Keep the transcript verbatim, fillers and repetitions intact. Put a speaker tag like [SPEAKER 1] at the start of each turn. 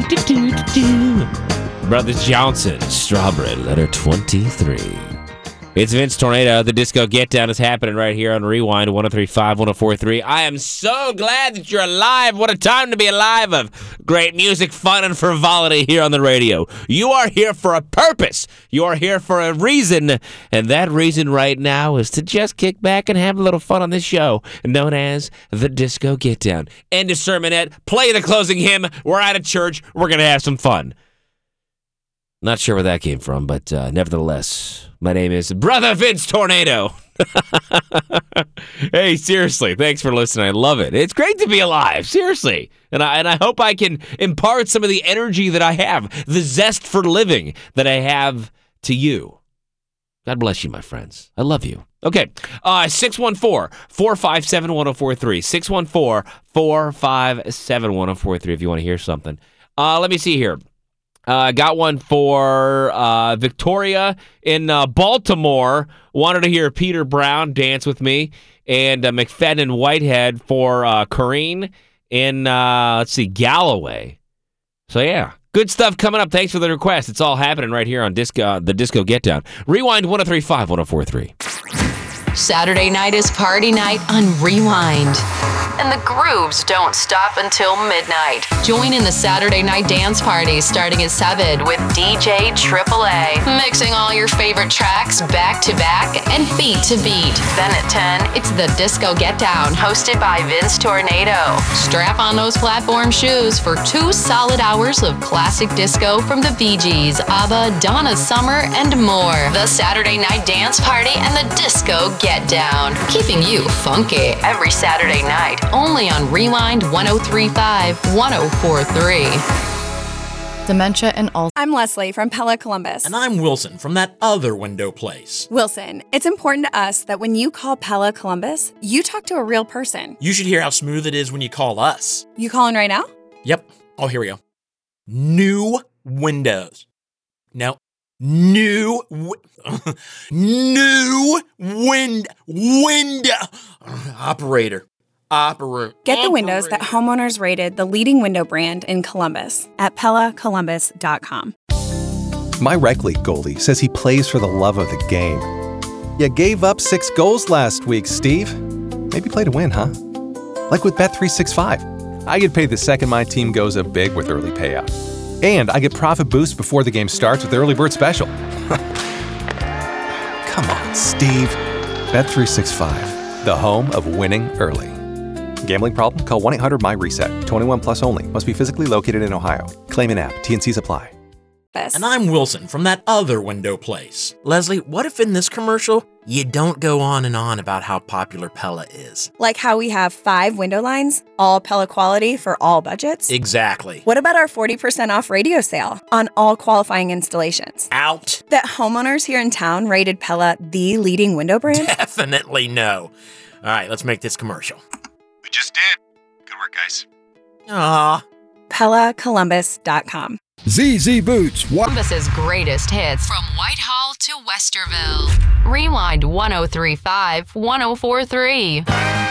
[SPEAKER 1] Brothers Johnson, Strawberry Letter twenty-three. It's Vince Tornado. The Disco Get Down is happening right here on Rewind one oh three point five, one oh four point three. I am so glad that you're alive. What a time to be alive of great music, fun, and frivolity here on the radio. You are here for a purpose. You are here for a reason. And that reason right now is to just kick back and have a little fun on this show known as The Disco Get Down. End of sermonette. Play the closing hymn. We're at a church. We're going to have some fun. Not sure where that came from, but uh, nevertheless, my name is Brother Vince Tornado. Hey, seriously, thanks for listening. I love it. It's great to be alive, seriously. And I and I hope I can impart some of the energy that I have, the zest for living that I have to you. God bless you, my friends. I love you. Okay, uh, six one four, four five seven, one oh four three. six one four, four five seven, one oh four three if you want to hear something. Uh, let me see here. I uh, got one for uh, Victoria in uh, Baltimore. Wanted to hear Peter Brown Dance With Me. And uh, McFadden and Whitehead for uh, Corrine in, uh, let's see, Galloway. So, yeah, good stuff coming up. Thanks for the request. It's all happening right here on Disco, uh, the Disco Get Down. Rewind one oh three point five, one oh four three.
[SPEAKER 2] Saturday night is party night on Rewind. And the grooves don't stop until midnight. Join in the Saturday night dance party starting at seven with D J Triple A. Mixing all your favorite tracks back to back and beat to beat. Then at ten, it's the Disco Get Down hosted by Vince Tornado. Strap on those platform shoes for two solid hours of classic disco from the Bee Gees, ABBA, Donna Summer, and more. The Saturday night dance party and the Disco Get Down. Keeping you funky every Saturday night. Only on Rewind one oh three point five, one oh four point three.
[SPEAKER 3] Dementia and Alzheimer's.
[SPEAKER 4] I'm Leslie from Pella Columbus.
[SPEAKER 5] And I'm Wilson from that other window place.
[SPEAKER 4] Wilson, it's important to us that when you call Pella Columbus, you talk to a real person.
[SPEAKER 5] You should hear how smooth it is when you call us.
[SPEAKER 4] You calling right now?
[SPEAKER 5] Yep. Oh, here we go. New windows. No. New, wi- new wind, window, operator, operator.
[SPEAKER 4] Get the windows that homeowners rated the leading window brand in Columbus at Pella Columbus dot com.
[SPEAKER 6] My rec league goalie says he plays for the love of the game. You gave up six goals last week, Steve. Maybe play to win, huh? Like with Bet three sixty-five. I get paid the second my team goes up big with early payout. And I get profit boost before the game starts with the Early Bird Special. Come on, Steve. Bet three sixty-five, the home of winning early. Gambling problem? Call one eight hundred M Y reset. twenty-one plus only. Must be physically located in Ohio. Claim in app. T and Cs apply.
[SPEAKER 5] And I'm Wilson from that other window place. Leslie, what if in this commercial, you don't go on and on about how popular Pella is?
[SPEAKER 4] Like how we have five window lines, all Pella quality for all budgets?
[SPEAKER 5] Exactly.
[SPEAKER 4] What about our forty percent off radio sale on all qualifying installations?
[SPEAKER 5] Out.
[SPEAKER 4] That homeowners here in town rated Pella the leading window brand?
[SPEAKER 5] Definitely no. All right, let's make this commercial.
[SPEAKER 7] We just did. Good work, guys.
[SPEAKER 5] Aw.
[SPEAKER 4] Pella Columbus dot com.
[SPEAKER 8] Z Z Boots.
[SPEAKER 2] Columbus's greatest hits from Whitehall to Westerville. Rewind one oh three point five, one oh four point three.